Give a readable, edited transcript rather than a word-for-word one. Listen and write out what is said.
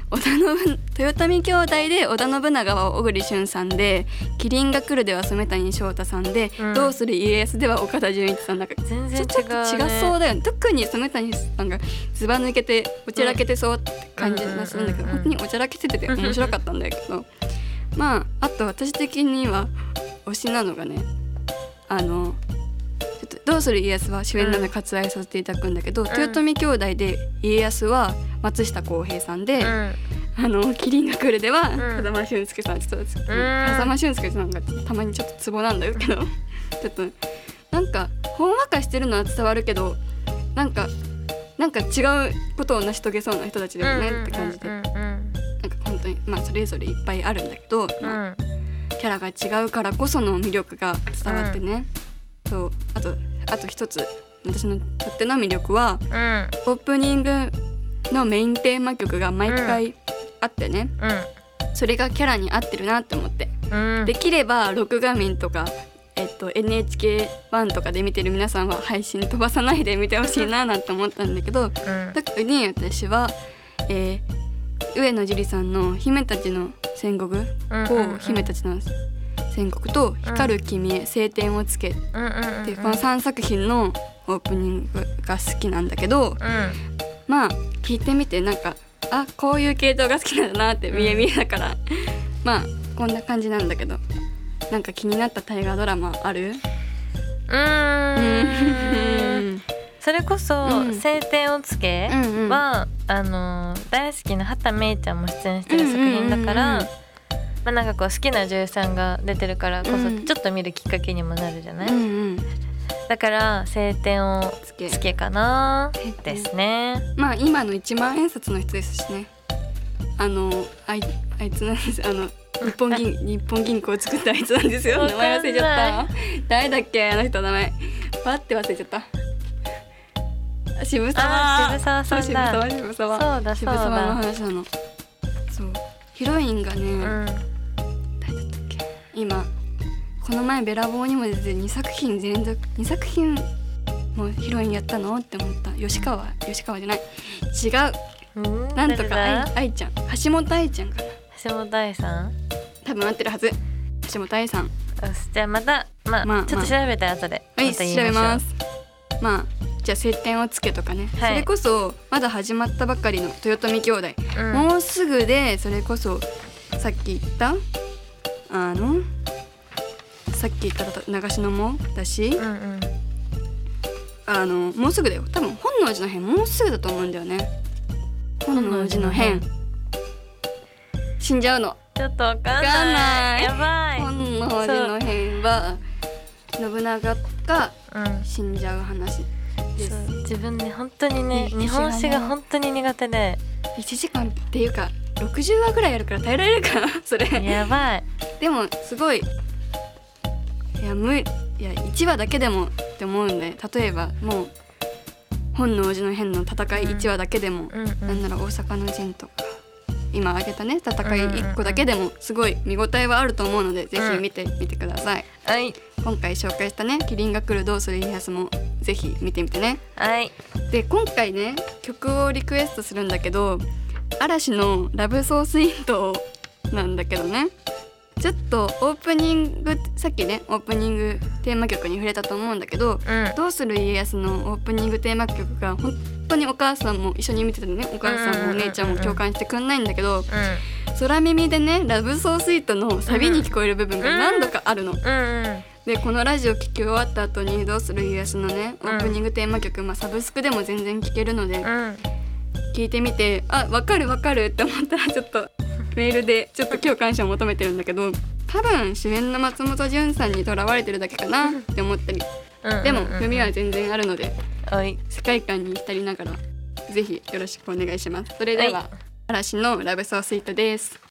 豊臣兄弟で織田信長は小栗旬さんで、麒麟が来るでは染谷翔太さんで、どうする家康では岡田准一さん。なんか全然違う、ね、 ちょっと違そうだよね。特に染谷さんがずば抜けておちゃらけてそうって感じがするんだけど、本当におちゃらけてて面白かったんだけどまああと私的には推しなのがね、ちょっとどうする家康は主演なので割愛させていただくんだけど、豊臣兄弟で家康は松下洸平さんで、麒麟が来るでは風間俊介さん。ちょっと風間俊介さんがたまにちょっとツボなんだけどちょっとなんかほんわかしてるのは伝わるけど、なんか違うことを成し遂げそうな人たちだよねって感じで、なんか本当にまあそれぞれいっぱいあるんだけど、キャラが違うからこその魅力が伝わってね、そうあと一つ私のとっての魅力は、オープニングのメインテーマ曲が毎回あってね、それがキャラに合ってるなって思って、できれば録画面とか、NHK1 とかで見てる皆さんは配信飛ばさないで見てほしいななんて思ったんだけど、特に私は、上野樹里さんの姫たちの戦国、姫たちの戦国と光る君へ晴天をつけっていうこの3作品のオープニングが好きなんだけど、まあ聞いてみてなんかこういう系統が好きなんだなって見えだからまあこんな感じなんだけど、なんか気になった大河ドラマある？ それこそ晴天をつけは、大好きな畑芽育ちゃんも出演してる作品だから、まあ、なんかこう好きな女優さんが出てるからこそちょっと見るきっかけにもなるじゃない、だから晴天をつけかなですね。 まあ今の1万円札の人ですしね。あいつなんです。日本銀行を作ったあいつなんですよ。名前忘れちゃった。誰だっけあの人名前。パッて忘れちゃった。渋沢さんだ。渋沢の話なの。そうヒロインがね、誰だったっけ。今この前べらぼうにも出て2作品もうヒロインやったのって思った。吉川じゃない、違う、なんとか愛ちゃん、橋本愛ちゃんかな。 橋本愛さん多分合ってるはず。橋本愛さん。 じゃあまたちょっと調べた後でまた言いましょう。調べます。 じゃあ晴天をつけとかね、それこそまだ始まったばかりの豊臣兄弟、もうすぐで、それこそさっき言ったさっき言った長篠もだし、もうすぐだよ。多分本能寺の変もうすぐだと思うんだよね。本能寺の変死んじゃうの。 ちょっとわかんない。やばい。 本能寺の変は信長が死んじゃう話です。 自分ね本当にね日本史が本当に苦手で、 1時間っていうか60話ぐらいやるから耐えられるかなそれ。 やばい。 でもすごい、いや1話だけでもって思うんで、例えばもう本能寺の変の戦い1話だけでも、なんなら大阪の陣とか今挙げたね戦い1個だけでもすごい見応えはあると思うので、ぜひ見てみてください。 はい。 今回紹介したね麒麟が来るどうする家康もぜひ見てみてね。 はい。 で今回ね曲をリクエストするんだけど、嵐のラブソースイートなんだけどね、ちょっとオープニング、さっきねオープニングテーマ曲に触れたと思うんだけど、どうする家康のオープニングテーマ曲が本当にお母さんも一緒に見てたね、お母さんもお姉ちゃんも共感してくんないんだけど、空耳でねラブソースイートのサビに聞こえる部分が何度かあるの。でこのラジオ聴き終わった後にどうする家康のねオープニングテーマ曲、サブスクでも全然聴けるので、聞いてみてわかるって思ったらちょっとメールでちょっと共感者を求めてるんだけど、多分主演の松本潤さんにとらわれてるだけかなって思ったり、でも読みは全然あるので、世界観に浸りながらぜひよろしくお願いします。それでは、嵐のラブソースイートです。